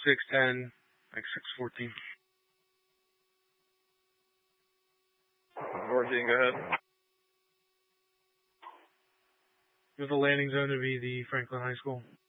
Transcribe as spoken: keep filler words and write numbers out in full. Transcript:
six ten, like six fourteen. Norgine, go ahead. With the landing zone to be the Franklin High School.